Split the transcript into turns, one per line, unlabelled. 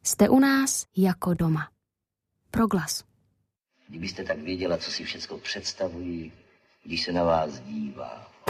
Jste u nás jako doma. Proglas.
Kdybyste tak věděla, co si všecko představují, když se na vás dívá.